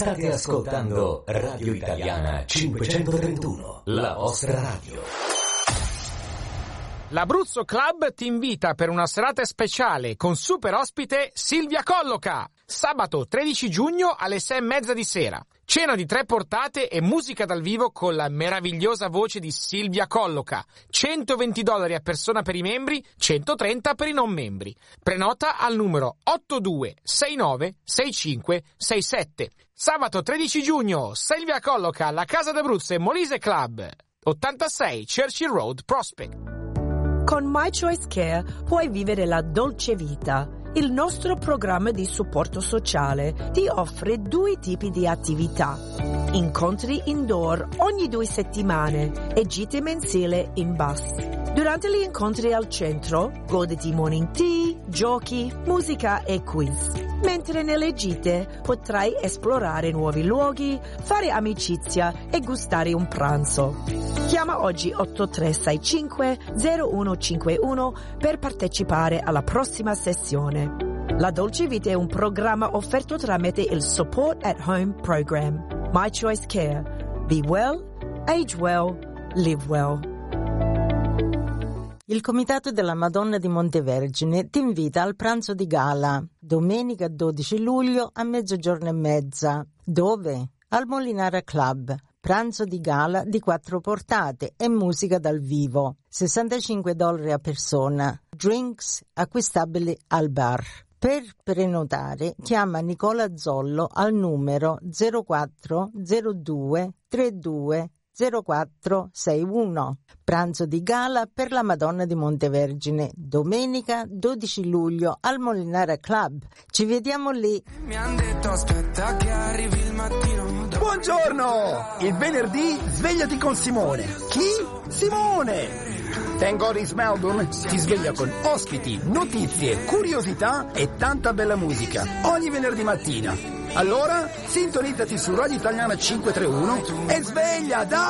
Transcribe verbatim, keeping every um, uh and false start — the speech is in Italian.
State ascoltando Radio Italiana cinquecentotrentuno, la vostra radio. L'Abruzzo Club ti invita per una serata speciale con super ospite Silvia Colloca. Sabato tredici giugno alle sei e mezza di sera. Cena di tre portate e musica dal vivo con la meravigliosa voce di Silvia Colloca. centoventi dollari a persona per i membri, centotrenta per i non membri. Prenota al numero otto due sei nove sei cinque sei sette. Sabato tredici giugno, Silvia Colloca alla Casa d'Abruzzo e Molise Club. ottantasei Churchill Road, Prospect. Con My Choice Care puoi vivere la dolce vita. Il nostro programma di supporto sociale ti offre due tipi di attività. Incontri indoor ogni due settimane e gite mensili in bus. Durante gli incontri al centro, goditi morning tea, giochi, musica e quiz. Mentre nelle gite potrai esplorare nuovi luoghi, fare amicizia e gustare un pranzo. Chiama oggi otto tre sei cinque zero uno cinque uno per partecipare alla prossima sessione. La Dolce Vita è un programma offerto tramite il Support at Home Program. My Choice Care. Be well, age well, live well. Il Comitato della Madonna di Montevergine ti invita al pranzo di gala, domenica dodici luglio a mezzogiorno e mezza. Dove? Al Molinara Club. Pranzo di gala di quattro portate e musica dal vivo. sessantacinque dollari a persona. Drinks acquistabili al bar. Per prenotare chiama Nicola Zollo al numero zero quattro zero due trentadue zero quattro sei uno. Pranzo di gala per la Madonna di Montevergine, domenica dodici luglio al Molinara Club. Ci vediamo lì. Mi han detto aspetta che arrivi il mattino. Buongiorno! Il venerdì svegliati con Simone. Chi? Simone! Thank God It's Melbourne ti sveglia con ospiti, notizie, curiosità e tanta bella musica ogni venerdì mattina. Allora, sintonizzati su Radio Italiana cinquecentotrentuno e sveglia, dai!